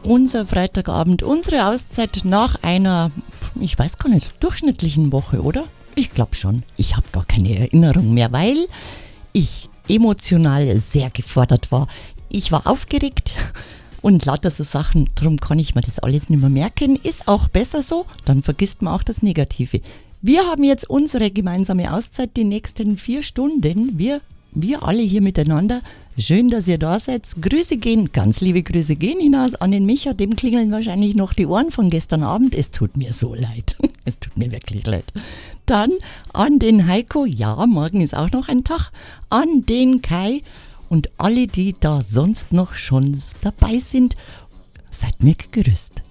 Unser Freitagabend, unsere Auszeit nach einer, ich weiß gar nicht, durchschnittlichen Woche, oder? Ich glaube schon. Ich habe gar keine Erinnerung mehr, weil ich emotional sehr gefordert war. Ich war aufgeregt und lauter so Sachen, darum kann ich mir das alles nicht mehr merken. Ist auch besser so, dann vergisst man auch das Negative. Wir haben jetzt unsere gemeinsame Auszeit, die nächsten 4 Stunden. Wir alle hier miteinander. Schön, dass ihr da seid. Grüße gehen, ganz liebe Grüße gehen hinaus an den Micha. Dem klingeln wahrscheinlich noch die Ohren von gestern Abend. Es tut mir so leid. Es tut mir wirklich leid. Dann an den Heiko. Ja, morgen ist auch noch ein Tag. An den Kai und alle, die da sonst noch schon dabei sind. Seid mir gegrüßt.